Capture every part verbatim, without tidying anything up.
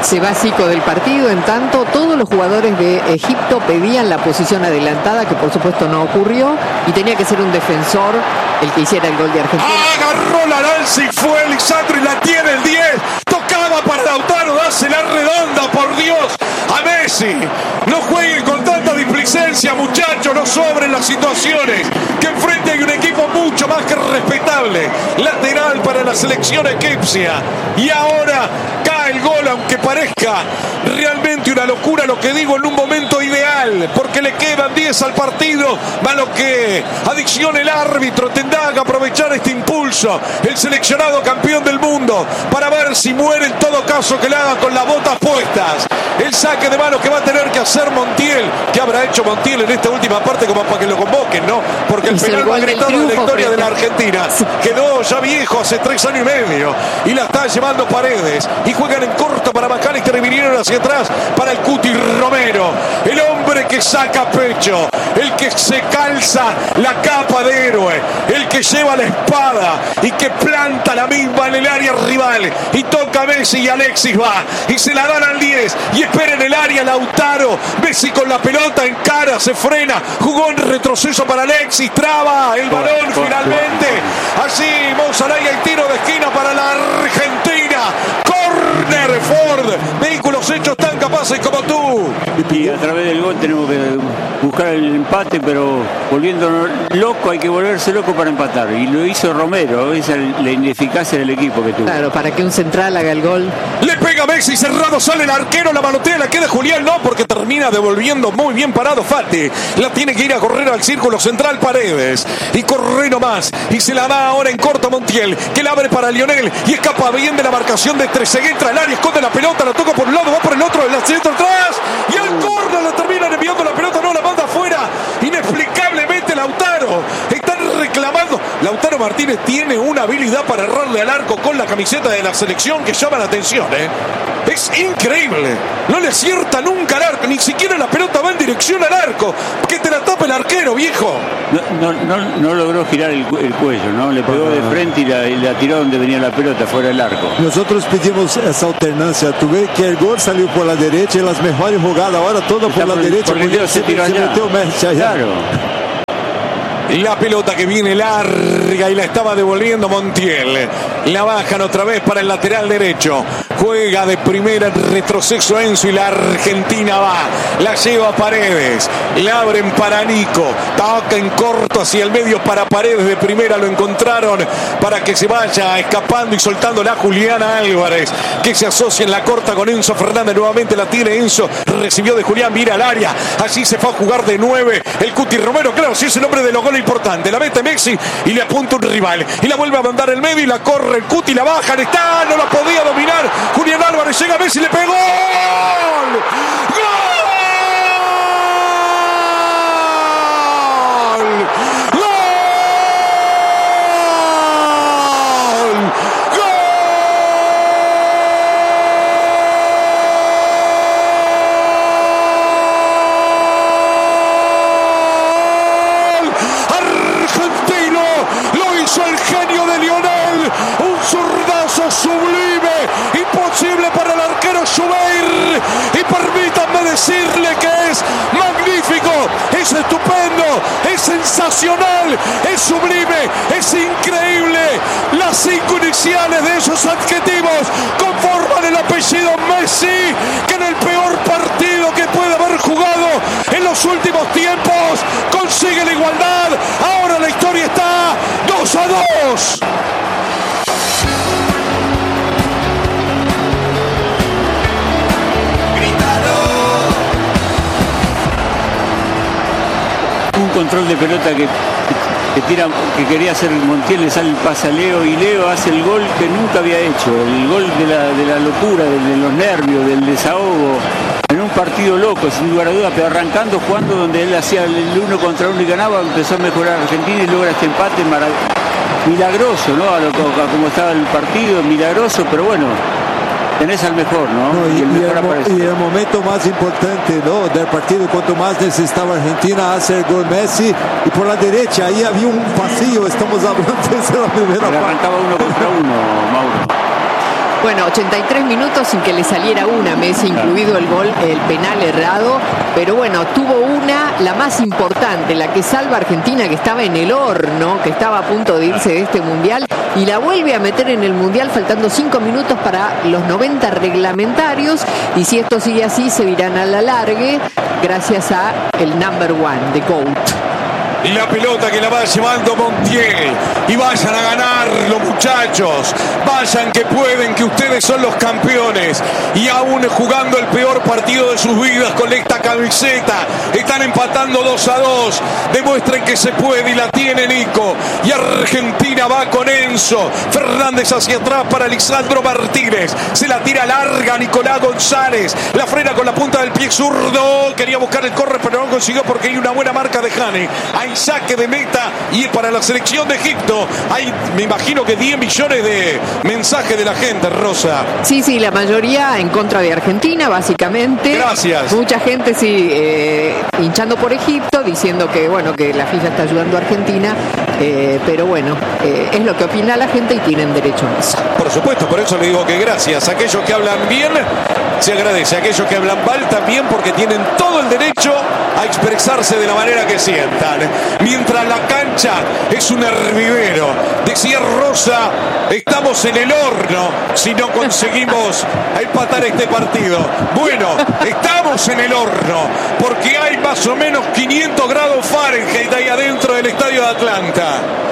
Se va Zico del partido. En tanto, todos los jugadores de Egipto pedían la posición adelantada, que por supuesto no ocurrió, y tenía que ser un defensor el que hiciera el gol de Argentina. Agarró la lanza y fue Lisandro y la tiene el diez. Tocaba para Lautaro, dásela redonda, por Dios, a Messi. No jueguen con tanta displicencia, muchachos, no sobren las situaciones. Que enfrente hay un equipo mucho más que respetable. Lateral para la selección egipcia. Y ahora cae el gol, aunque parezca realmente una locura lo que digo, en un momento ideal, porque le quedan diez al partido, malo que adicción el árbitro, tendrá que aprovechar este impulso el seleccionado campeón del mundo para ver si muere, en todo caso que le haga con las botas puestas. El saque de manos que va a tener que hacer Montiel. ¿Qué habrá hecho Montiel en esta última parte como para que lo convoquen, no? Porque el penal más gritado de la historia de la Argentina quedó ya viejo hace tres años y medio y la está llevando Paredes y juegan en corto para McAllister y vinieron hacia atrás para el Cuti Romero, el hombre que saca pecho, el que se calza la capa de héroe, el que lleva la espada y que planta la misma en el área rival y toca a Messi y Alexis va y se la dan al diez y espera en el área Lautaro. Messi con la pelota en cara, se frena, jugó en retroceso para Alexis, traba el balón finalmente. Así Monsalaya, el tiro de esquina para la Argentina. Corner Ford, vehículos hechos tan capaces como tú. Y a través del gol tenemos que buscar el empate, pero volviéndonos loco hay que volverse loco para empatar. Y lo hizo Romero, esa es la ineficacia del equipo que tuvo. Claro, para que un central haga el gol. Le pega Messi, cerrado, sale el arquero, la manotea, la queda Julián, no, porque termina devolviendo muy bien parado Fati. La tiene que ir a correr al círculo central Paredes. Y corre nomás. Y se la da ahora en corto Montiel, que la abre para Lionel. Y escapa bien de la marcación de Trezeguet, entra al área, esconde la pelota, la toca por un lado, va por el otro, la centro atrás. Y al córner la terminan enviando la pelota, no la manda afuera. Inexplicablemente Lautaro. Están reclamando. Lautaro Martínez tiene una habilidad para errarle al arco con la camiseta de la selección que llama la atención, ¿eh? Es increíble. No le acierta nunca al arco. Ni siquiera la pelota va en dirección al arco. Que te la tapa el arquero, viejo. No, no, no, no logró girar el, el cuello, ¿no? Le pegó de frente y la, y la tiró donde venía la pelota, fuera del arco. Nosotros pedimos esa alternancia. Tú ves que el gol salió por la derecha y las mejores jugadas ahora todo por la por, derecha. Por el Dios se tiró allá. Se allá. Claro. La pelota que viene larga y la estaba devolviendo Montiel. La bajan otra vez para el lateral derecho. Juega de primera en retroceso Enzo y la Argentina va. La lleva Paredes. La abren para Nico. Toca en corto hacia el medio para Paredes. De primera lo encontraron para que se vaya escapando y soltando la Juliana Álvarez, que se asocia en la corta con Enzo Fernández. Nuevamente la tiene Enzo. Recibió de Julián, mira al área. Allí se fue a jugar de nueve el Cuti Romero. Claro, si es el hombre de los goles importante, la mete Messi y le apunta un rival y la vuelve a mandar el medio y la corre el Cuti, la bajan, está, no la podía dominar Julián Álvarez, llega Messi, le pegó ¡gol! ¡Gol! Sublime, imposible para el arquero Schubeir, y permítanme decirle que es magnífico, es estupendo, es sensacional, es sublime, es increíble. Las cinco iniciales de esos adjetivos conforman el apellido Messi, que en el peor partido que puede haber jugado en los últimos tiempos consigue la igualdad. Ahora la historia está dos a dos. Un control de pelota que, que tira, que quería hacer Montiel, le sale el pase a Leo y Leo hace el gol que nunca había hecho, el gol de la, de la locura, de, de los nervios, del desahogo, en un partido loco, sin lugar a dudas, pero arrancando, jugando donde él hacía el uno contra uno y ganaba, empezó a mejorar Argentina y logra este empate milagroso, ¿no? A, lo, a como estaba el partido, milagroso, pero bueno. Tenés al mejor, ¿no? no y, y, el mejor y, el, y el momento más importante, ¿no?, del partido, cuanto más necesitaba Argentina hacer el gol Messi, y por la derecha ahí había un vacío, estamos hablando de la primera parte. Arrancaba uno contra uno, Mauro. Bueno, ochenta y tres minutos sin que le saliera una a Messi, incluido el gol, el penal errado. Pero bueno, tuvo una, la más importante, la que salva a Argentina, que estaba en el horno, que estaba a punto de irse de este mundial, y la vuelve a meter en el mundial faltando cinco minutos para los noventa reglamentarios. Y si esto sigue así, se irán a la largue, gracias a el number one, the GOAT. Y la pelota que la va llevando Montiel. Y vayan a ganar los muchachos. Vayan que pueden, que ustedes son los campeones. Y aún jugando el peor partido de sus vidas con esta camiseta. Están empatando dos a dos. Demuestren que se puede y la tiene Nico. Y Argentina va con Enzo Fernández hacia atrás para Lisandro Martínez. Se la tira larga Nicolás González. La frena con la punta del pie zurdo. Quería buscar el córner pero no consiguió porque hay una buena marca de Jane. Hay saque de meta y para la selección de Egipto hay, me imagino que diez millones de mensajes de la gente, Rosa. Sí, sí, la mayoría en contra de Argentina, básicamente. Gracias. Mucha gente, sí, eh, hinchando por Egipto, diciendo que, bueno, que la FIFA está ayudando a Argentina, eh, pero bueno, eh, es lo que opina la gente y tienen derecho a eso. Por supuesto, por eso le digo que gracias. Aquellos que hablan bien, se agradece. Aquellos que hablan mal también, porque tienen todo el derecho a expresarse de la manera que sientan. Mientras la cancha es un hervidero. Decía Rosa, estamos en el horno si no conseguimos empatar este partido. Bueno, estamos en el horno porque hay más o menos quinientos grados Fahrenheit ahí adentro del estadio de Atlanta.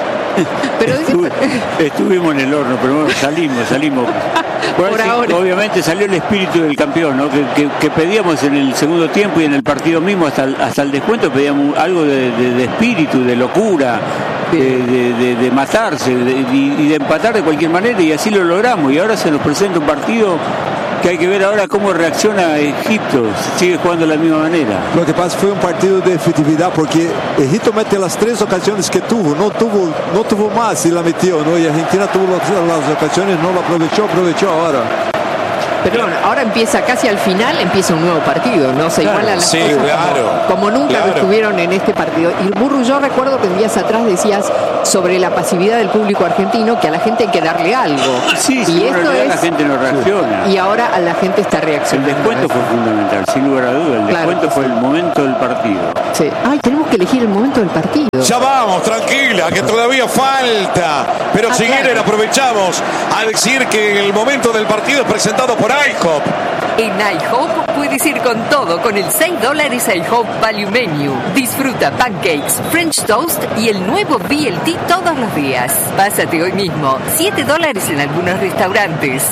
Pero Estuve, estuvimos en el horno, pero bueno, salimos, salimos. Por Por así, ahora. obviamente salió el espíritu del campeón, ¿no? que, que, que pedíamos en el segundo tiempo y en el partido mismo, hasta el, hasta el descuento, pedíamos algo de, de, de espíritu, de locura, de, de, de, de matarse de, y, y de empatar de cualquier manera, y así lo logramos. Y ahora se nos presenta un partido que hay que ver ahora cómo reacciona Egipto, sigue jugando de la misma manera. Lo que pasa fue un partido de efectividad porque Egipto mete las tres ocasiones que tuvo, no tuvo, no tuvo más y la metió, ¿no? Y Argentina tuvo las, las ocasiones, no lo aprovechó, aprovechó ahora. Pero bueno, ahora empieza casi al final, empieza un nuevo partido, ¿no? Se Claro, igualan las sí, cosas claro, como, como nunca claro. lo estuvieron en este partido. Y Burru, yo recuerdo que días atrás decías sobre la pasividad del público argentino, que a la gente hay que darle algo. Sí, y sí, en esto realidad es, la gente no reacciona. y ahora a la gente está El reaccionando. descuento fue fundamental, sin lugar a duda. El Claro. descuento fue el momento del partido. Sí. Ay, tenemos que elegir el momento del partido. Ya vamos, tranquila, que todavía falta. Pero Ah, si claro. quieren aprovechamos a decir que el momento del partido es presentado por IHOP. En iHop puedes ir con todo con el seis dólares iHop Value Menu. Disfruta pancakes, French toast y el nuevo B L T todos los días. Pásate hoy mismo. siete dólares en algunos restaurantes.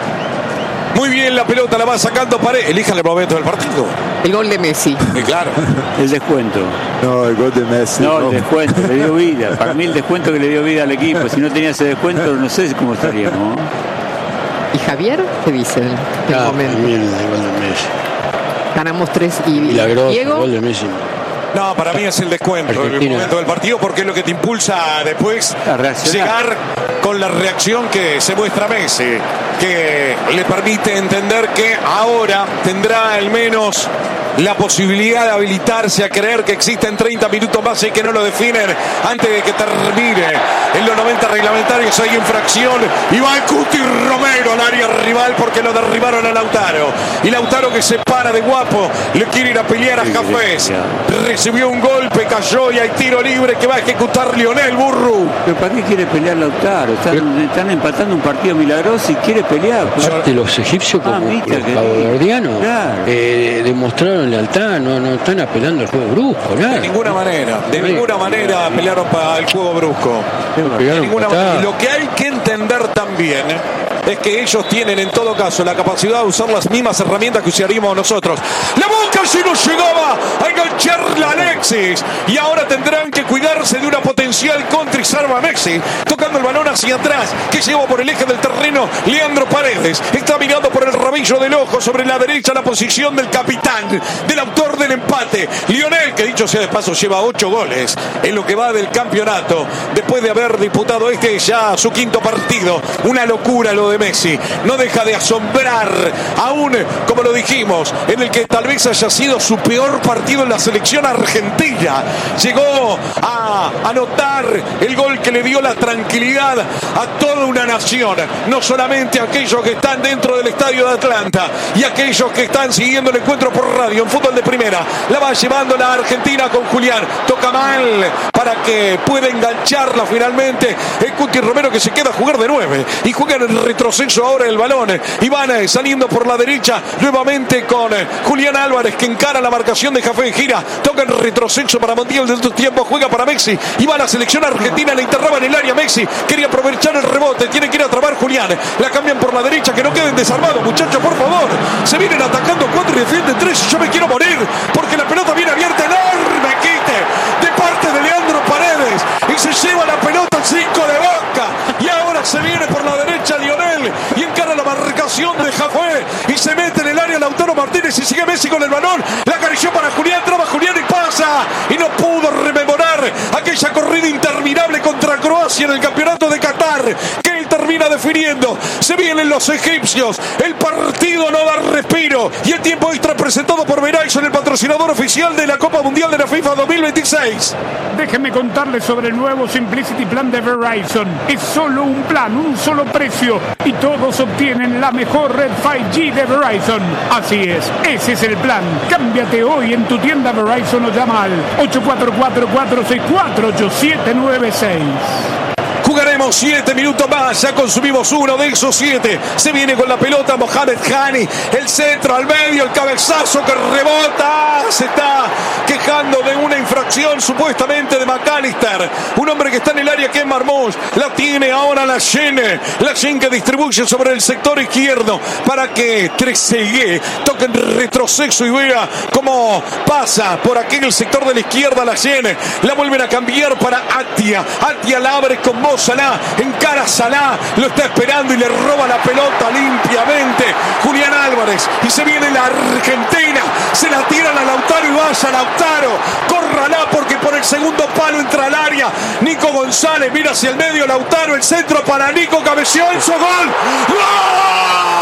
Muy bien, la pelota la va sacando Paredes. Elijan el momento del partido. El gol de Messi. Y claro. El descuento. No, el gol de Messi. No, no. el descuento, le dio vida. Para mí el descuento que le dio vida al equipo. Si no tenía ese descuento, no sé cómo estaríamos. ¿Y Javier? ¿Qué dice el, el Ah, momento? también el gol de Messi. Ganamos tres y Milagroso, el Diego. gol de Messi. No, para mí es el descuento, el Argentina. momento del partido, porque es lo que te impulsa a después A reaccionar. llegar con la reacción que se muestra Messi, que le permite entender que ahora tendrá al menos la posibilidad de habilitarse a creer que existen treinta minutos más y que no lo definen antes de que termine. En los noventa reglamentarios hay infracción y va el Cuti Romero al área rival porque lo derribaron a Lautaro. Y Lautaro, que se para de guapo, le quiere ir a pelear a Jafés. Recibió un golpe, cayó y hay tiro libre que va a ejecutar Lionel Burru. Pero ¿para qué quiere pelear Lautaro? Están, están empatando un partido milagroso y quiere pelear. Pues, Aparte, los egipcios, Ah, como viste los que- caboverdianos, Claro. eh, demostraron lealtad, no, no están apelando al juego brusco, nada. De ninguna manera, de Sí. ninguna manera pelearon para el juego brusco. De Pegaron ninguna patadas. manera. Y lo que hay que entender también es que ellos tienen en todo caso la capacidad de usar las mismas herramientas que usaríamos nosotros. La boca si no llegaba a engancharla a Alexis. Y ahora tendrán que cuidarse de una potencial contra y salva a Messi. Tocando el balón hacia atrás, que lleva por el eje del terreno Leandro Paredes. Está mirando por el rabillo del ojo sobre la derecha la posición del capitán, del autor del empate. Lionel, que dicho sea de paso lleva ocho goles en lo que va del campeonato. Después de haber disputado este ya su quinto partido. Una locura lo de de Messi no deja de asombrar, aún como lo dijimos, en el que tal vez haya sido su peor partido en la selección argentina. Llegó a anotar el gol que le dio la tranquilidad a toda una nación, no solamente a aquellos que están dentro del estadio de Atlanta y aquellos que están siguiendo el encuentro por radio en fútbol de primera. La va llevando la Argentina con Julián, toca mal para que pueda engancharla finalmente el Cuti Romero, que se queda a jugar de nueve y juega en el retroceso ahora el balón y van saliendo por la derecha nuevamente con Julián Álvarez, que encara la marcación de Jafé, gira, toca en retroceso para Montiel de estos tiempos, juega para Messi y va a la selección argentina, le enterraba en el área Messi, quería aprovechar el rebote, tiene que ir a trabar Julián, la cambian por la derecha, que no queden desarmados, muchachos, por favor, se vienen atacando cuatro y defienden tres, yo me quiero morir porque la pelota viene abierta, enorme quite de parte de Leandro Paredes y se lleva la pelota al cinco de Boca y ahora se viene por la derecha Lionel y encara la marcación de Jafé y se mete en el área Lautaro Martínez y sigue Messi con el balón, la acarició para Julián, traba Julián y pasa y no pudo rememorar aquella corrida interminable contra Croacia en el campeonato de Qatar que él termina definiendo. Se vienen los egipcios, el partido no da respiro y el tiempo extra presentado por Verizon, el patrocinador oficial de la Copa Mundial de la FIFA dos mil veintiséis. Déjenme contarles sobre el nuevo Simplicity Plan de Verizon. Es solo un plan, un solo precio y todos obtienen la mejor red cinco G de Verizon. Así es, ese es el plan. Cámbiate hoy en tu tienda Verizon o llama al ocho cuatro cuatro, cuatro seis cuatro, ocho siete nueve seis. Jugaremos siete minutos más, ya consumimos uno de esos siete. Se viene con la pelota Mohamed Hani, el centro al medio, el cabezazo que rebota. Se está quejando de una infracción supuestamente de McAllister, un hombre que está en el área, que es Marmoush. La tiene ahora la Shen, la Shen que distribuye sobre el sector izquierdo para que Trezeguet toque en retroceso y vea cómo pasa por aquel sector de la izquierda la Shen. La vuelven a cambiar para Atia. Atia la abre con Mo Salah, encara a Salah, lo está esperando y le roba la pelota limpiamente Julián Álvarez y se viene la Argentina, se la tiran a Lautaro y vaya Lautaro, córrala porque por el segundo palo entra al área Nico González, mira hacia el medio Lautaro, el centro para Nico, cabeció en su gol. ¡Gol!